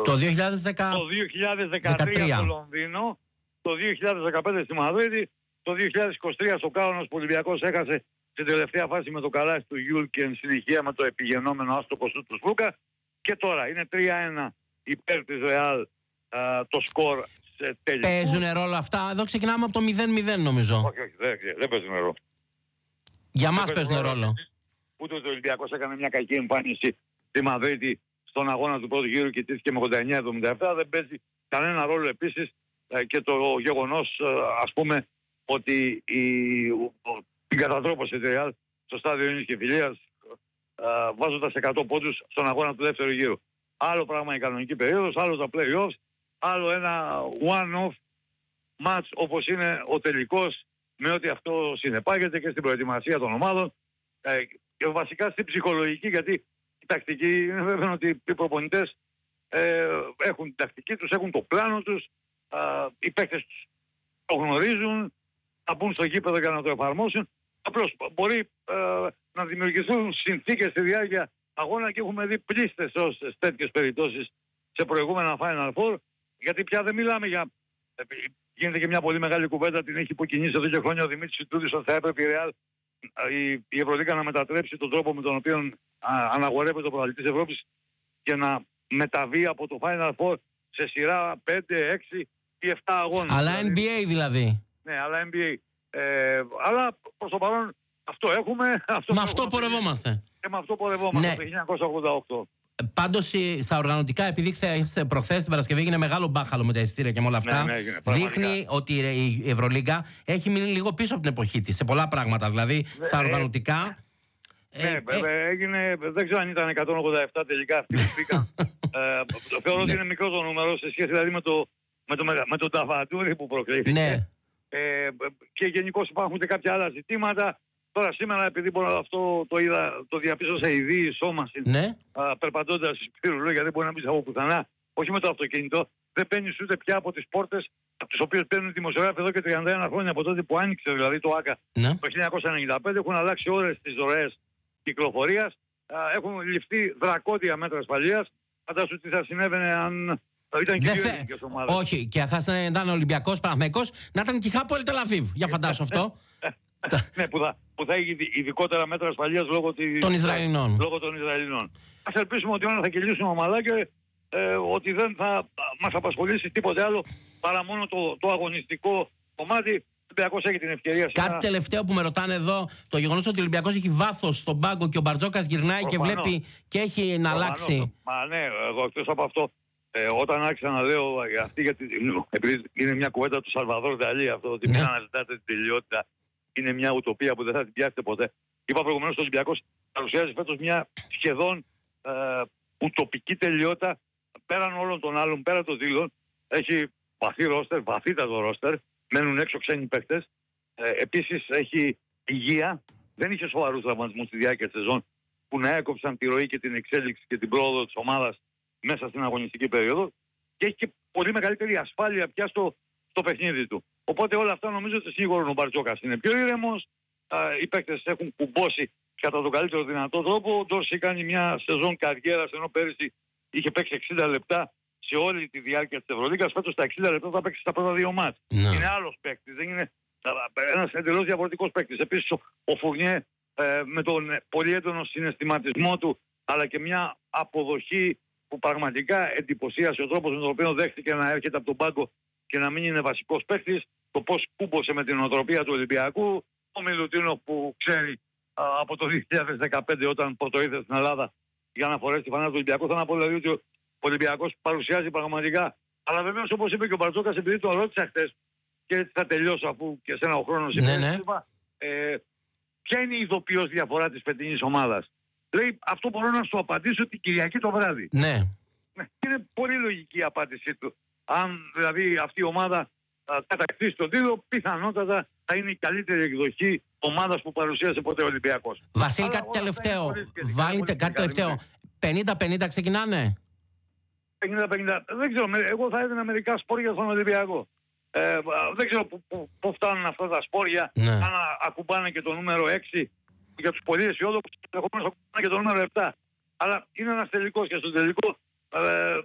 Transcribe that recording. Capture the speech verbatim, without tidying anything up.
Το δύο χιλιάδες δέκα... Το δύο χιλιάδες δεκατρία στο Λονδίνο, το δύο χιλιάδες δεκαπέντε στη Μαδρίτη, το δύο χιλιάδες είκοσι τρία στο Κάουνας που ο Ολυμπιακός έχασε στην τελευταία φάση με το καλάθι του Γιούλ και εν συνεχεία με το επιγενόμενο άστοχο σου του Σλούκα. Και τώρα είναι τρία ένα υπέρ της Ρεάλ το σκορ σε τελικό. Παίζουν ρόλο αυτά? Εδώ ξεκινάμε από το μηδέν μηδέν νομίζω. Όχι, όχι, δεν, δεν παίζουν ρόλο. Για μας παίζουν ρόλο. ρόλο. Ούτε ο Ολυμπιακός έκανε μια κακή εμφάνιση στη Μαδρίτη στον αγώνα του πρώτου γύρου και τήθηκε με ογδόντα εννιά εβδομήντα επτά. Δεν παίζει κανένα ρόλο επίσης και το γεγονός, ας πούμε, ότι η, την κατατρόπωσε τη Ρεάλ στο στάδιο Ειρήνης και Φιλίας βάζοντας εκατό πόντους στον αγώνα του δεύτερου γύρου. Άλλο πράγμα η κανονική περίοδος, άλλο τα play-offs, άλλο ένα one-off match όπως είναι ο τελικός, με ό,τι αυτό συνεπάγεται και στην προετοιμασία των ομάδων ε, και βασικά στην ψυχολογική, γιατί η τακτική είναι βέβαια ότι οι προπονητές ε, έχουν την τακτική τους, έχουν το πλάνο τους, ε, οι παίκτες τους το γνωρίζουν, θα μπουν στο γήπεδο για να το εφαρμόσουν. Απλώς μπορεί ε, να δημιουργηθούν συνθήκες στη διάρκεια αγώνα και έχουμε δει πλήστες ως τέτοιες περιπτώσεις σε προηγούμενα Final Four, γιατί πια δεν μιλάμε για... Γίνεται και μια πολύ μεγάλη κουβέντα, την έχει υποκινήσει εδώ και χρόνια ο Δημήτρης Ιτούδης, ότι θα έπρεπε η Real, η, η Ευρωλίγκα να μετατρέψει τον τρόπο με τον οποίο α, αναγορεύεται ο πρωταθλητής Ευρώπης και να μεταβεί από το Final Four σε σειρά πέντε, έξι ή επτά αγώνες. Αλλά δηλαδή, N B A δηλαδή. Ναι, αλλά N B A. Ε, αλλά προς το παρόν αυτό έχουμε. Αυτό με αυτό πορευόμαστε. Και με αυτό πορευόμαστε ναι. το χίλια εννιακόσια ογδόντα οκτώ. Πάντως στα οργανωτικά, επειδή προχθές την Παρασκευή έγινε μεγάλο μπάχαλο με τα εισιτήρια και με όλα αυτά, ναι, ναι, έγινε, δείχνει ότι η Ευρωλίγκα έχει μείνει λίγο πίσω από την εποχή της σε πολλά πράγματα. Δηλαδή ναι, στα οργανωτικά. Ναι, ε, ε, έγινε, δεν ξέρω αν ήταν εκατόν ογδόντα επτά τελικά αυτοί που πήγαν. ε, θεωρώ ότι είναι μικρό το νούμερο σε σχέση δηλαδή με το, με το, με το Ταβαντούρι που προκλήθηκε. Ναι. Ε, και γενικώς υπάρχουν και κάποια άλλα ζητήματα. Τώρα σήμερα, επειδή μπορώ, αυτό το, είδα, το διαπίστωσα ήδη η σώμαση, ναι. περπατώντας σπίρου, γιατί δεν μπορεί να μπει από πουθενά, όχι με το αυτοκίνητο, δεν παίρνει ούτε πια από τις πόρτες από τις οποίες παίρνουν οι δημοσιογράφοι εδώ και τριάντα ένα χρόνια από τότε που άνοιξε δηλαδή το ΆΚΑ ναι. το χίλια εννιακόσια ενενήντα πέντε. Έχουν αλλάξει ώρες τις ροές κυκλοφορίας, έχουν ληφθεί δρακόντια μέτρα ασφαλείας. Φαντάσου τι θα συνέβαινε αν ήταν και δύο ελληνικές ομάδες. Όχι, και θα ήταν Ολυμπιακός, Παναθηναϊκός, να ήταν και Χάπολ Τελ-Αβίβ. Για φαντάσου αυτό. Ναι, που θα, που θα έχει ειδικότερα μέτρα ασφαλείας λόγω, των Ισραηλινών. λόγω των Ισραηλινών. Ας ελπίσουμε ότι όλα θα κυλήσουν ομαλά και ε, ότι δεν θα μας απασχολήσει τίποτε άλλο παρά μόνο το, το αγωνιστικό κομμάτι. Ο Ολυμπιακός έχει την ευκαιρία. Κάτι σήμερα... τελευταίο που με ρωτάνε εδώ, το γεγονός ότι ο Ολυμπιακός έχει βάθος στον πάγκο και ο Μπαρτζόκας γυρνάει προφανώς. Και βλέπει και έχει να προφανώς. Αλλάξει. Μα ναι, εγώ εκτός από αυτό, ε, όταν άρχισα να λέω αυτή, γιατί επειδή είναι μια κουβέντα του Σαλβαδόρ Νταλή αυτό, ότι μην αναζητάτε την τελειότητα. Είναι μια ουτοπία που δεν θα την πιάσετε ποτέ. Είπα προηγουμένως ότι ο Ολυμπιακός παρουσιάζει φέτος μια σχεδόν ε, ουτοπική τελειότητα πέραν όλων των άλλων, πέραν των δήλων. Έχει βαθύ ρόστερ, βαθύτατο ρόστερ. Μένουν έξω ξένοι παίκτες. Ε, επίσης έχει υγεία. Δεν είχε σοβαρούς τραυματισμούς στη διάρκεια της σεζόν που να έκοψαν τη ροή και την εξέλιξη και την πρόοδο της ομάδας μέσα στην αγωνιστική περίοδο. Και έχει και πολύ μεγαλύτερη ασφάλεια πια στο, στο παιχνίδι του. Οπότε όλα αυτά νομίζω ότι σίγουρα ο Μπαρτζόκας είναι πιο ήρεμος. Οι παίκτες έχουν κουμπώσει κατά τον καλύτερο δυνατό τρόπο. Ο Ντόρση κάνει μια σεζόν καριέρας, ενώ πέρυσι είχε παίξει εξήντα λεπτά σε όλη τη διάρκεια της Ευρωλίγκας. Φέτος τα εξήντα λεπτά θα παίξει στα πρώτα δύο μάτς. No. Είναι άλλος παίκτης, δεν είναι ένας εντελώς διαφορετικός παίκτης. Επίσης ο, ο Φουρνιέ ε, με τον πολύ έντονο συναισθηματισμό του, αλλά και μια αποδοχή που πραγματικά εντυπωσίασε ο τρόπος με τον οποίο δέχτηκε να έρχεται από τον πάγκο και να μην είναι βασικός παίκτης, το πώς κούμπωσε με την οτροπία του Ολυμπιακού, ο Μιλουτίνοφ που ξέρει α, από το δύο χιλιάδες δεκαπέντε όταν πρωτοήρθε στην Ελλάδα για να φορέσει τη φανέλα του Ολυμπιακού. Θα να πω δηλαδή ότι ο Ολυμπιακός παρουσιάζει πραγματικά. Αλλά βεβαίως όπως είπε και ο Μπαρτζόκας, επειδή το ρώτησα χτες και έτσι θα τελειώσω αφού και σένα ο χρόνος ναι, ναι. ε, ποια είναι η ειδοποιώς διαφορά της φετινής ομάδας. Λέει αυτό μπορώ να σου απαντήσω την Κυριακή το βράδυ. Ναι. ναι είναι πολύ λογική η απάντησή του. Αν δηλαδή αυτή η ομάδα κατακτήσει τον τίτλο, πιθανότατα θα είναι η καλύτερη εκδοχή ομάδας που παρουσίασε ποτέ ο Ολυμπιακός. Βασίλη, κάτι τελευταίο. Βάλετε κάτι τελευταίο. πενήντα πενήντα ξεκινάνε. πενήντα πενήντα. Δεν ξέρω. Εγώ θα έδινα μερικά σπόρια στον Ολυμπιακό. Ε, δεν ξέρω πού φτάνουν αυτά τα σπόρια. Ναι. Αν ακουμπάνε και το νούμερο έξι για τους πολύ αισιόδοξους, ενδεχομένως ακουμπάνε και το νούμερο επτά. Αλλά είναι ένας τελικός και στο τελικό. Ε,